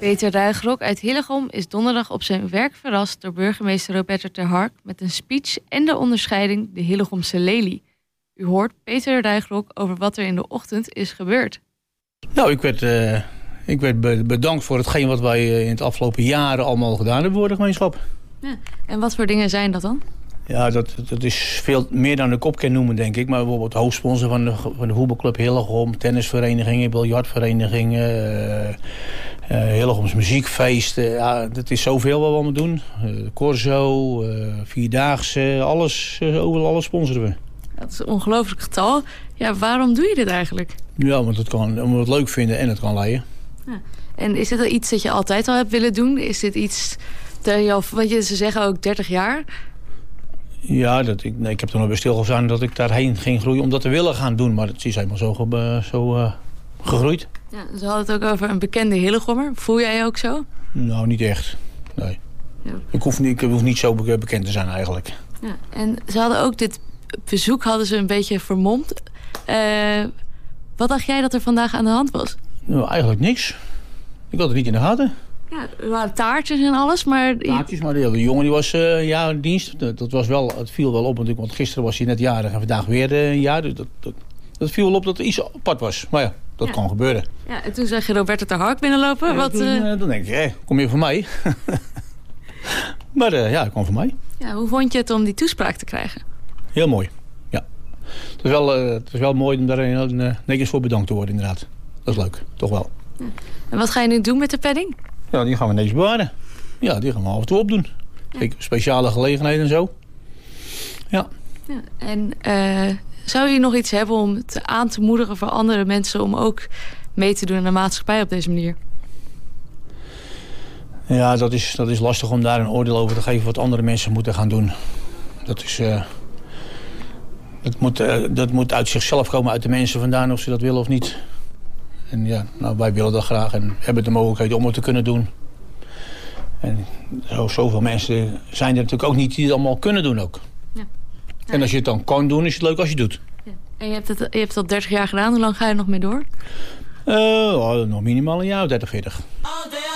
Peter Ruigrok uit Hillegom is donderdag op zijn werk verrast door burgemeester Roberto ter Hark met een speech en de onderscheiding de Hillegomse Lelie. U hoort Peter Ruigrok over wat er in de ochtend is gebeurd. Nou, ik werd bedankt voor hetgeen wat wij in het afgelopen jaren allemaal gedaan hebben voor de gemeenschap. Ja. En wat voor dingen zijn dat dan? Ja, dat is veel meer dan ik op kan noemen, denk ik. Maar bijvoorbeeld hoofdsponsor van de voetbalclub Hillegom, tennisverenigingen, biljartverenigingen, Hillegoms muziekfeesten. Ja, dat is zoveel wat we allemaal doen. Corso, Vierdaagse, alles, overal alles sponsoren we. Dat is een ongelooflijk getal. Ja, waarom doe je dit eigenlijk? Ja, want omdat we het leuk vinden en het kan leiden. Ja. En is dit al iets dat je altijd al hebt willen doen? Is dit iets want ze zeggen ook 30 jaar... Ja, ik heb er nog bij stilgestaan dat ik daarheen ging groeien om dat te willen gaan doen. Maar het is helemaal zo gegroeid. Ja, ze hadden het ook over een bekende Hillegommer. Voel jij je ook zo? Nou, niet echt. Nee. Ja. Ik hoef niet zo bekend te zijn eigenlijk. Ja, en ze hadden ook dit bezoek een beetje vermomd. Wat dacht jij dat er vandaag aan de hand was? Nou, eigenlijk niks. Ik had het niet in de gaten. Ja, er waren taartjes en alles, maar... Taartjes, maar de jongen die was in dienst. Het viel wel op, want gisteren was hij net jarig en vandaag weer een jaar. Dus dat viel wel op dat er iets apart was. Maar ja, dat kan gebeuren. Ja, en toen zag je Roberto ter Hark binnenlopen. Dan denk je, kom je voor mij? Maar hij kwam voor mij. Ja, hoe vond je het om die toespraak te krijgen? Heel mooi, ja. Het is wel mooi om daar netjes voor bedankt te worden, inderdaad. Dat is leuk, toch wel. Ja. En wat ga je nu doen met de penning? Ja, die gaan we netjes bewaren. Ja, die gaan we af en toe opdoen. Zeker speciale gelegenheden en zo. Ja. En zou je nog iets hebben om het aan te moedigen voor andere mensen om ook mee te doen in de maatschappij op deze manier? Ja, dat is lastig om daar een oordeel over te geven wat andere mensen moeten gaan doen. Dat moet uit zichzelf komen, uit de mensen vandaan, of ze dat willen of niet. En ja, nou, wij willen dat graag en hebben de mogelijkheid om het te kunnen doen. En zoveel mensen zijn er natuurlijk ook niet die het allemaal kunnen doen ook. Ja. En als je het dan kan doen, is het leuk als je het doet. Ja. En je hebt het al 30 jaar gedaan. Hoe lang ga je nog mee door? Nog minimaal een jaar of 30, 40.